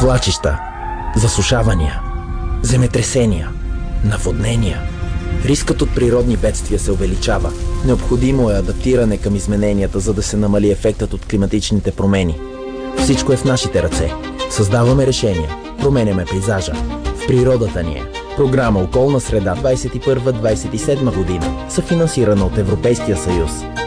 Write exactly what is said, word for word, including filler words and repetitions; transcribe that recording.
Свлачища, засушавания, земетресения, наводнения. Рискът от природни бедствия се увеличава. Необходимо е адаптиране към измененията, за да се намали ефектът от климатичните промени. Всичко е в нашите ръце. Създаваме решения, променяме пейзажа. В природата ни е. Програма Околна среда двадесет и първа - двадесет и седма година, съфинансирана от Европейския съюз.